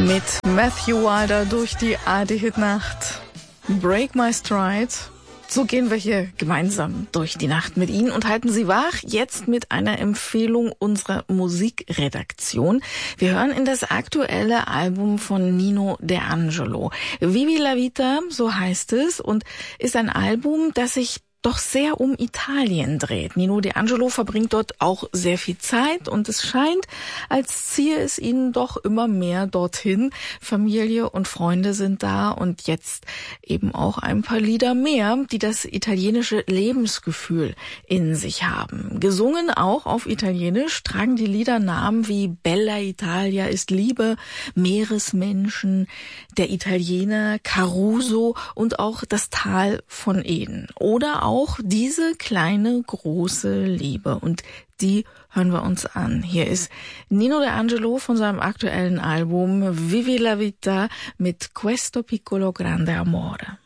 Mit Matthew Wilder durch die ARD-Hitnacht. Break My Stride. So gehen wir hier gemeinsam durch die Nacht mit Ihnen und halten Sie wach. Jetzt mit einer Empfehlung unserer Musikredaktion. Wir hören in das aktuelle Album von Nino D'Angelo. Vivi la Vita, so heißt es, und ist ein Album, das sich doch sehr um Italien dreht. Nino D'Angelo verbringt dort auch sehr viel Zeit und es scheint, als ziehe es ihn doch immer mehr dorthin. Familie und Freunde sind da und jetzt eben auch ein paar Lieder mehr, die das italienische Lebensgefühl in sich haben. Gesungen auch auf Italienisch tragen die Lieder Namen wie Bella Italia ist Liebe, Meeresmenschen, der Italiener, Caruso und auch das Tal von Eden. Oder auch diese kleine, große Liebe. Und die hören wir uns an. Hier ist Nino D'Angelo von seinem aktuellen Album Vivi la Vita mit Questo piccolo grande amore.